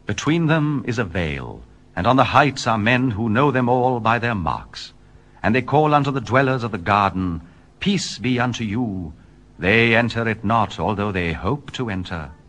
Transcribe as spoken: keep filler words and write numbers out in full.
Between them is a vale, and on the heights are men who know them all by their marks. And they call unto the dwellers of the garden, Peace be unto you. They enter it not, although they hope to enter.